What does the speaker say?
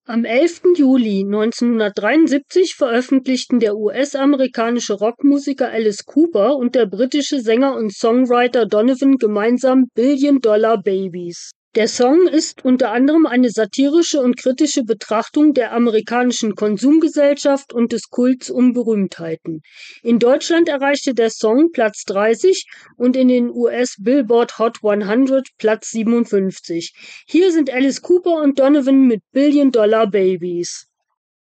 Am 11. Juli 1973 veröffentlichten der US-amerikanische Rockmusiker Alice Cooper und der britische Sänger und Songwriter Donovan gemeinsam Billion Dollar Babies. Der Song ist unter anderem eine satirische und kritische Betrachtung der amerikanischen Konsumgesellschaft und des Kults um Berühmtheiten. In Deutschland erreichte der Song Platz 30 und in den US-Billboard Hot 100 Platz 57. Hier sind Alice Cooper und Donovan mit Billion Dollar Babies.